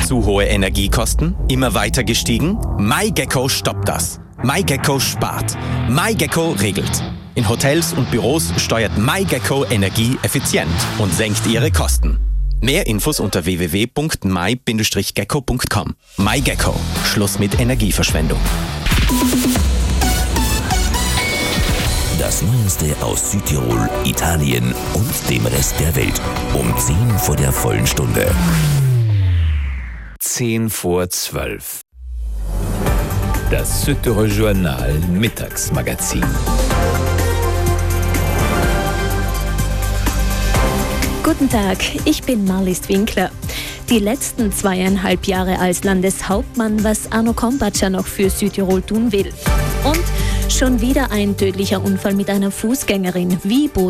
Zu hohe Energiekosten? Immer weiter gestiegen? MyGecko stoppt das. MyGecko spart. MyGecko regelt. In Hotels und Büros steuert MyGecko Energie effizient und senkt ihre Kosten. Mehr Infos unter www.my-gecko.com. MyGecko. Schluss mit Energieverschwendung. Das Neueste aus Südtirol, Italien und dem Rest der Welt. Um 10 vor der vollen Stunde. 10 vor 12. Das Südtirol Journal Mittagsmagazin. Guten Tag, ich bin Marlies Winkler. Die letzten 2,5 Jahre als Landeshauptmann, was Arno Kompatscher noch für Südtirol tun will. Und schon wieder ein tödlicher Unfall mit einer Fußgängerin. Wie